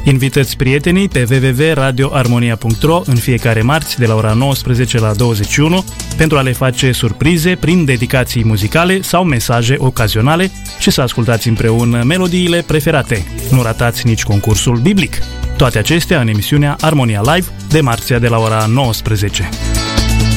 Invitați prietenii pe www.radioarmonia.ro în fiecare marți de la ora 19 la 21 pentru a le face surprize prin dedicații muzicale sau mesaje ocazionale și să ascultați împreună melodiile preferate. Nu ratați nici concursul biblic. Toate acestea în emisiunea Armonia Live de marțea de la ora 19.